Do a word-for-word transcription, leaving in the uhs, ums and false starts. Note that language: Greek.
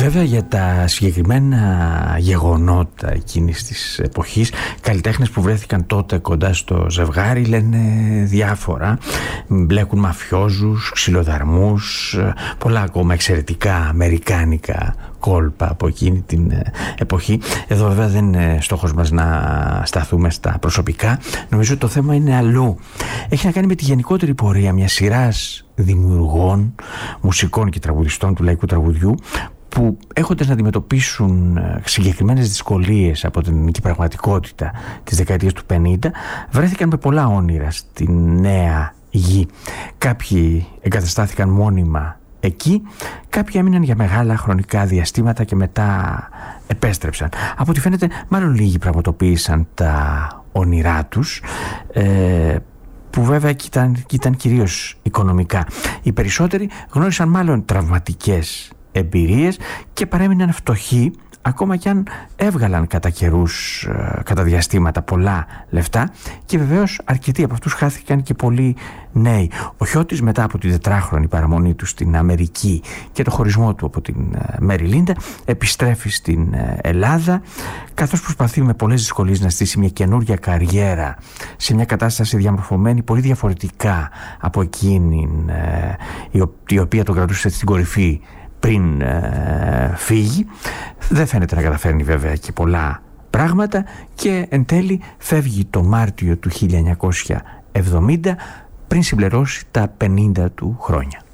Βέβαια για τα συγκεκριμένα γεγονότα εκείνης της εποχής, καλλιτέχνες που βρέθηκαν τότε κοντά στο ζευγάρι λένε διάφορα. Μπλέκουν μαφιόζους, ξυλοδαρμούς, πολλά ακόμα εξαιρετικά αμερικάνικα κόλπα από εκείνη την εποχή. Εδώ βέβαια δεν είναι στόχος μας να σταθούμε στα προσωπικά. Νομίζω ότι το θέμα είναι αλλού. Έχει να κάνει με τη γενικότερη πορεία μιας σειράς δημιουργών, μουσικών και τραγουδιστών του λαϊκού τραγουδιού, που έχοντας να αντιμετωπίσουν συγκεκριμένες δυσκολίες από την ελληνική πραγματικότητα της δεκαετίας του πενήντα, βρέθηκαν με πολλά όνειρα στη νέα γη. Κάποιοι εγκαταστάθηκαν μόνιμα εκεί, κάποιοι έμειναν για μεγάλα χρονικά διαστήματα και μετά επέστρεψαν. Από ό,τι φαίνεται, μάλλον λίγοι πραγματοποίησαν τα όνειρά τους, ε, που βέβαια και ήταν, και ήταν κυρίως οικονομικά. Οι περισσότεροι γνώρισαν μάλλον τραυματικές εμπειρίες και παρέμειναν φτωχοί, ακόμα κι αν έβγαλαν κατά καιρούς, κατά διαστήματα πολλά λεφτά, και βεβαίως αρκετοί από αυτούς χάθηκαν και πολλοί νέοι. Ο Χιώτης, μετά από την τετράχρονη παραμονή του στην Αμερική και το χωρισμό του από την Μέρι Λίντα, επιστρέφει στην Ελλάδα, καθώς προσπαθεί με πολλές δυσκολίες να στήσει μια καινούργια καριέρα σε μια κατάσταση διαμορφωμένη πολύ διαφορετικά από εκείνη η οποία τον κρατούσε στην κορυφή πριν ε, φύγει. Δεν φαίνεται να καταφέρνει βέβαια και πολλά πράγματα και εν τέλει φεύγει το Μάρτιο του χίλια εννιακόσια εβδομήντα, πριν συμπληρώσει τα πενήντα του χρόνια.